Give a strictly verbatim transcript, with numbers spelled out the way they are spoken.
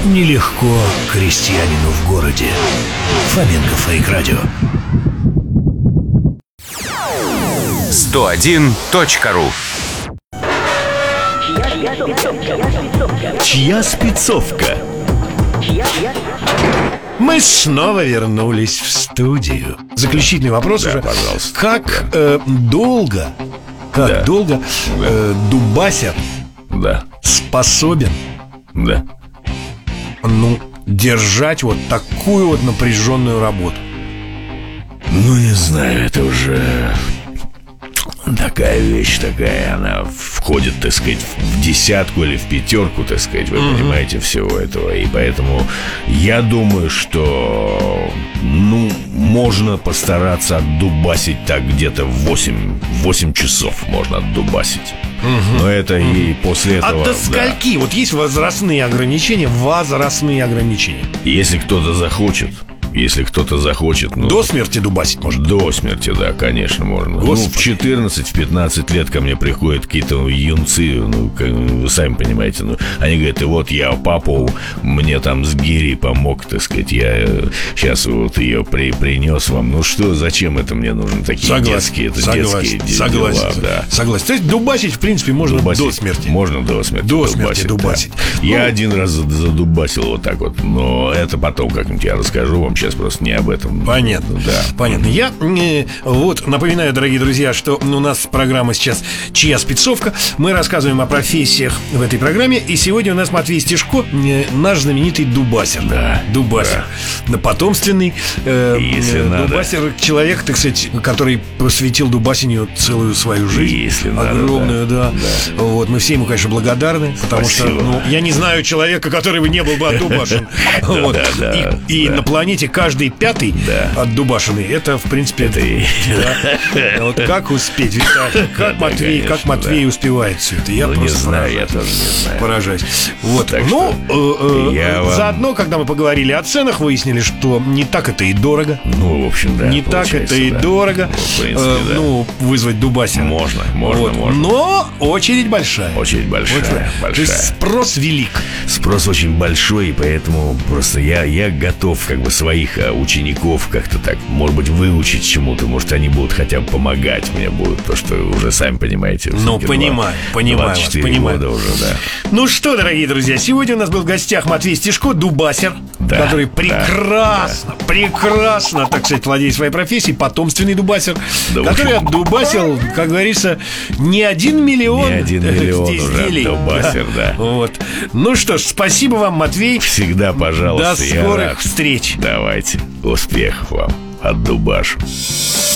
Нелегко крестьянину в городе. Фоменко Фейк Радио. сто один точка ру. Чья спецовка? Мы снова вернулись в студию. Заключительный вопрос Да, уже. пожалуйста. Как э, долго, как Да. долго э, дубасер Да, способен, да. ну, держать вот такую вот напряженную работу? Ну, не знаю, это уже такая вещь, такая, она входит, так сказать, в десятку или в пятерку, так сказать, вы mm-hmm. понимаете, всего этого. И поэтому я думаю, что, ну, можно постараться отдубасить так где-то восемь, восемь часов можно отдубасить. Mm-hmm. Но это mm-hmm. и после этого... А до скольки? Да. Вот есть возрастные ограничения, возрастные ограничения. Если кто-то захочет... Если кто-то захочет, ну, до смерти дубасить может? До смерти, да, конечно, можно. Господи. Ну, в четырнадцать-пятнадцать лет ко мне приходят какие-то юнцы, ну, как, вы сами понимаете, ну, они говорят, и вот я папу мне там с гири помог, так сказать, я сейчас вот ее при, принес вам. Ну что, зачем это мне нужно? Такие согласен, детские, это согласен, детские согласен, дела, да. Согласен. То есть дубасить, в принципе, можно дубасить, до смерти. Можно до смерти До дубасить, смерти дубасить. Да. Ну, я один раз задубасил вот так вот, но это потом как-нибудь я расскажу вам. Сейчас просто не об этом. Понятно, да. Понятно. Я э, вот напоминаю, дорогие друзья, что у нас программа сейчас «Чья спецовка?». Мы рассказываем о профессиях в этой программе. И сегодня у нас Матвей Стешко, э, наш знаменитый дубасер. Да. Дубасер. Да. Потомственный э, Если дубасер. Надо. Человек, так сказать, который посвятил дубасению целую свою жизнь. Если огромную, надо, да. да. да. Вот, мы все ему, конечно, благодарны. Потому Спасибо. что, ну, я не знаю человека, который бы не был бы отдубашен. И на планете каждый пятый да. отдубашенный. Это, в принципе, это и... да. Вот как успеть? Ведь, как да, Матвей, конечно, как Матвей да. успевает все это? Я ну, просто не знаю, поражаюсь. я тоже не знаю. Поражаюсь. Вот. Так ну, э, э, я вам... заодно, когда мы поговорили о ценах, выяснили, что не так это и дорого. Ну, в общем, да. Не так это и да. дорого. Ну, в принципе, э, да. ну, вызвать дубасера. Можно, можно, вот. можно. Но очередь большая. Очередь большая, большая. большая. То есть спрос велик. Спрос очень большой, и поэтому просто я, я готов как бы своих учеников как-то так, может быть, выучить чему-то. Может, они будут хотя бы помогать мне будут, потому что уже сами понимаете. Ну, понимаю, понимаю вас, понимаю. Года уже, да. Ну что, дорогие друзья, сегодня у нас был в гостях Матвей Стешко, дубасер, да, который прекрасно, да. прекрасно, так сказать, владеет своей профессией, потомственный дубасер, да, который отдубасил, как говорится, не один миллион, не один миллион изделий. Уже дубасер, да. да. Вот. Ну что ж, спасибо вам, Матвей. Всегда, пожалуйста. До скорых встреч. Давайте. Успехов вам. Отдубашу.